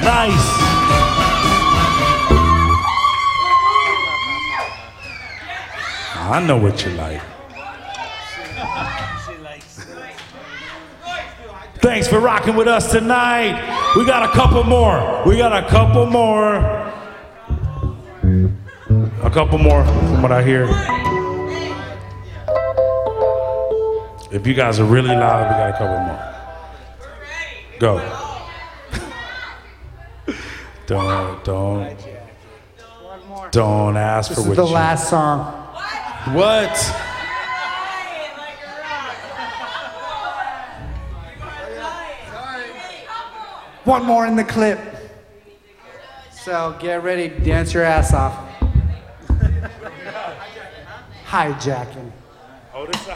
Nice. I know what you like. Thanks for rocking with us tonight. We got a couple more. A couple more from what I hear. If you guys are really loud, we got a couple more. Go. Don't ask for what you... This is the last song. What? One more in the clip. So get ready, dance your ass off. Hijacking.